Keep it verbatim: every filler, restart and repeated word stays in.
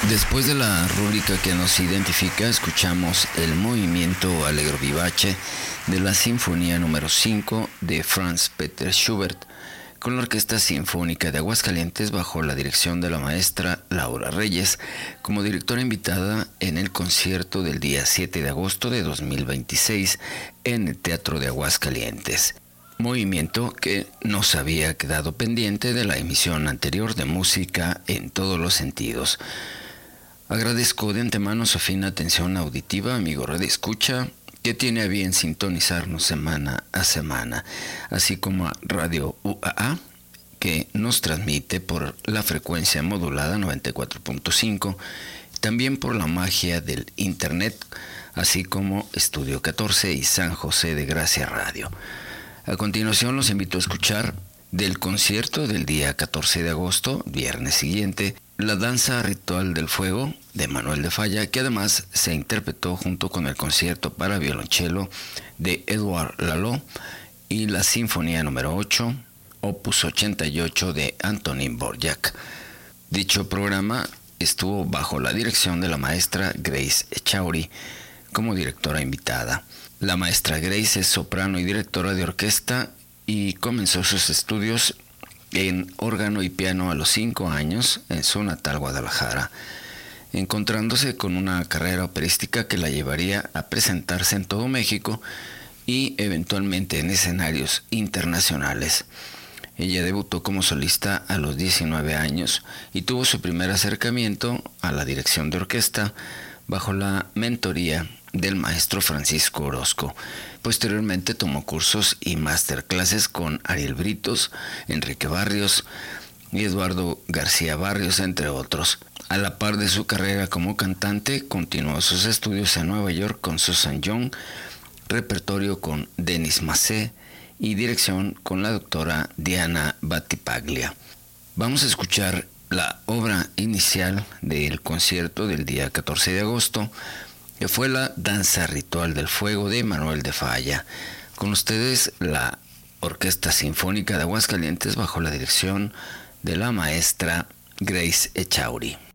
Después de la rúbrica que nos identifica, escuchamos el movimiento Allegro vivace de la Sinfonía número cinco de Franz Peter Schubert, con la Orquesta Sinfónica de Aguascalientes bajo la dirección de la maestra Laura Reyes, como directora invitada en el concierto del día siete de agosto de dos mil veintiséis en el Teatro de Aguascalientes. Movimiento que nos había quedado pendiente de la emisión anterior de Música en todos los sentidos. Agradezco de antemano su fina atención auditiva, amigo radioescucha, que tiene a bien sintonizarnos semana a semana, así como a Radio U A A, que nos transmite por la frecuencia modulada noventa y cuatro punto cinco, también por la magia del Internet, así como Estudio catorce y San José de Gracia Radio. A continuación los invito a escuchar del concierto del día catorce de agosto, viernes siguiente, la Danza Ritual del Fuego de Manuel de Falla, que además se interpretó junto con el concierto para violonchelo de Edouard Lalo y la Sinfonía número ocho, opus ochenta y ocho de Antonín Dvořák. Dicho programa estuvo bajo la dirección de la maestra Grace Echauri como directora invitada. La maestra Grace es soprano y directora de orquesta y comenzó sus estudios en órgano y piano a los cinco años en su natal Guadalajara, encontrándose con una carrera operística que la llevaría a presentarse en todo México y eventualmente en escenarios internacionales. Ella debutó como solista a los diecinueve años y tuvo su primer acercamiento a la dirección de orquesta bajo la mentoría del maestro Francisco Orozco. Posteriormente tomó cursos y masterclasses con Ariel Britos, Enrique Barrios y Eduardo García Barrios, entre otros. A la par de su carrera como cantante, continuó sus estudios en Nueva York con Susan Young, repertorio con Denis Massé y dirección con la doctora Diana Battipaglia. Vamos a escuchar la obra inicial del concierto del día catorce de agosto, que fue la Danza Ritual del Fuego de Manuel de Falla. Con ustedes la Orquesta Sinfónica de Aguascalientes bajo la dirección de la maestra Grace Echauri.